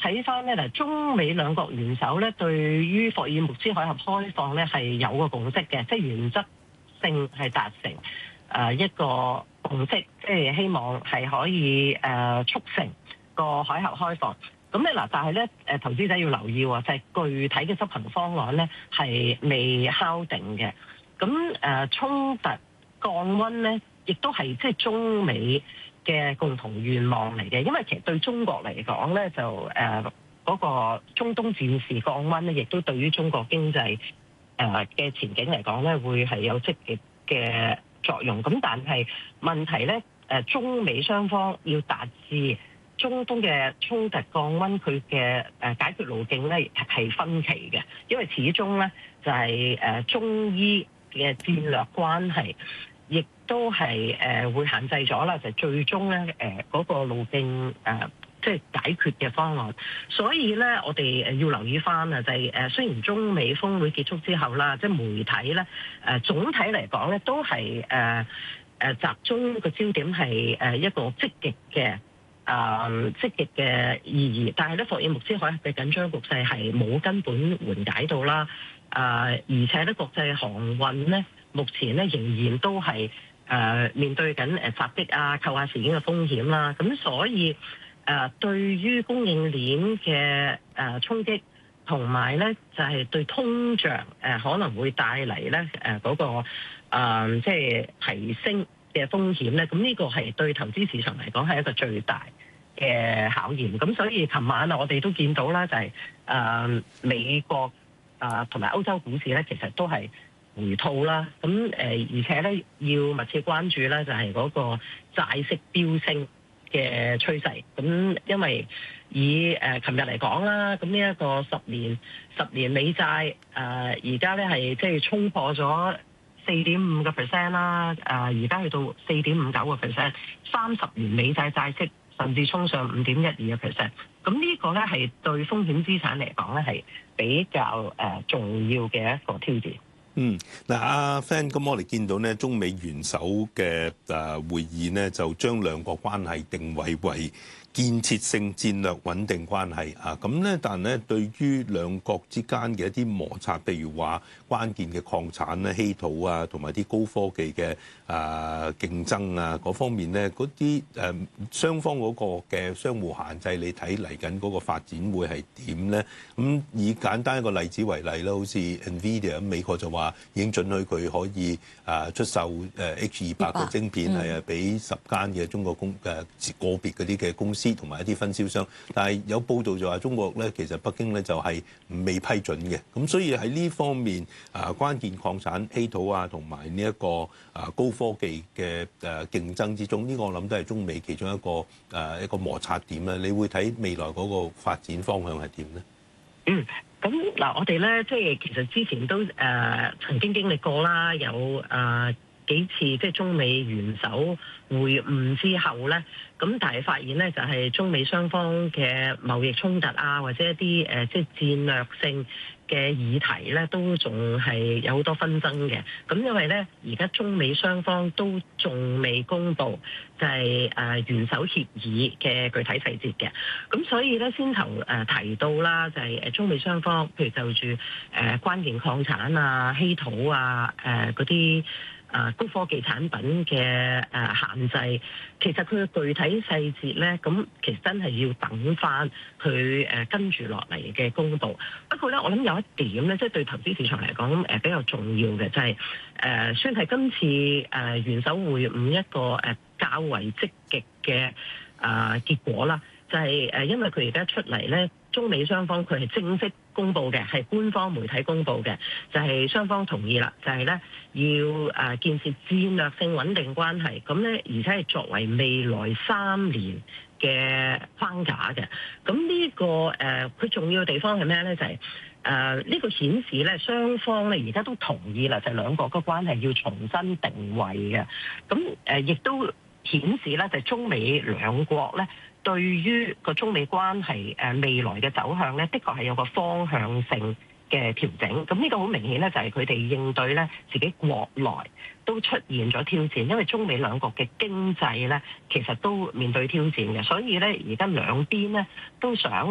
睇翻咧，嗱，中美兩國元首咧對於霍爾木茲海峽開放咧係有個共識嘅，即係原則性係達成一個共識，即係希望係可以促成個海峽開放。咁咧嗱，但係咧投資者要留意喎，就係具體嘅執行方案咧係未敲定嘅。咁衝突降溫咧，亦都係即係中美嘅共同願望嚟嘅，因為其實對中國嚟講咧，就嗰個中東戰事降溫咧，亦都對於中國經濟嘅前景嚟講咧，會係有積極嘅作用。咁但係問題咧，中美雙方要達至中東嘅衝突降溫，佢嘅解決路徑咧係分歧嘅，因為始終咧就係中伊嘅戰略關係，亦都係會限制咗啦，就最終咧嗰個路徑即係解決嘅方案。所以咧，我哋要留意翻啊，就係雖然中美峰會結束之後啦，即係媒體咧總體嚟講咧都係集中個焦點係一個積極嘅意義，但係咧霍爾木茲海峽嘅緊張局勢係冇根本緩解到啦，而且咧國際航運咧目前咧仍然都係面對緊襲擊啊、扣押事件嘅風險啦，咁所以對於供應鏈嘅衝擊，同埋咧就係對通脹可能會帶嚟咧嗰個即係提升嘅風險咧，咁呢個係對投資市場嚟講係一個最大嘅考驗。咁所以琴晚我哋都見到啦，就係美國同埋歐洲股市咧，其實都係回吐啦。咁而且咧要密切關注咧，就係嗰個債息飆升嘅趨勢。咁因為以琴日嚟講啦，咁呢一個十年美債而家咧係即係衝破咗4.5% 啦，而家去到4.59%，30年美債債息甚至衝上5.12%。咁呢個咧係對風險資產嚟講咧係比較重要嘅一個挑戰。 嗱，阿 Fan， 咁我哋見到咧，中美元首嘅會議呢，就將兩國關係定位為建設性戰略穩定關係啊，咁咧，但係咧，對於兩國之間嘅一啲摩擦，譬如話關鍵嘅礦產咧、稀土啊，同埋啲高科技嘅競爭啊嗰方面咧，嗰啲雙方嗰個嘅相互限制，你睇嚟緊嗰個發展會係點咧？咁以簡單一個例子為例啦，好似 NVIDIA 美國就話已經准許佢可以出售H200嘅晶片係俾10間嘅中國個別嗰啲嘅公司同埋一啲分銷商，但係有報道就話中國咧，其實北京咧就係未批准嘅，咁所以喺呢方面關鍵礦產稀土啊，同埋呢一個高科技嘅競爭之中，呢個我諗都係中美其中一個摩擦點啦。你會睇未來嗰個發展方向係點咧？ 咁嗱，我哋咧即係其實之前都曾經經歷過啦，有幾次即係中美元首會晤之後咧，咁但係發現咧就係中美雙方嘅貿易衝突啊，或者一啲即係戰略性嘅議題咧，都仲係有好多紛爭嘅。咁因為咧，而家中美雙方都仲未公布就係元首協議嘅具體細節嘅。咁所以咧，先頭提到啦，就係中美雙方，譬如就住關鍵礦產啊、稀土啊、嗰啲高科技產品嘅限制，其實佢嘅具體細節咧，咁其實真係要等翻佢跟住落嚟嘅公佈。不過咧，我諗有一點咧，即係對投資市場嚟講比較重要嘅，就係算係今次元首會晤一個較為積極嘅結果啦。就係因為佢而家出嚟咧，中美雙方佢係正式公佈嘅，係官方媒體公佈嘅，就係雙方同意啦，就係咧要建設戰略性穩定關係，咁咧而且係作為未來3年嘅框架嘅。咁呢個佢重要嘅地方係咩咧？就係呢個顯示咧，雙方咧而家都同意啦，就係兩國嘅關係要重新定位嘅。咁亦都顯示咧，就係中美兩國咧，對於個中美關係未來嘅走向咧，的確係有個方向性嘅調整。咁呢個好明顯咧，就係佢哋應對咧自己國內都出現咗挑戰，因為中美兩國嘅經濟咧其實都面對挑戰嘅，所以咧而家兩邊咧都想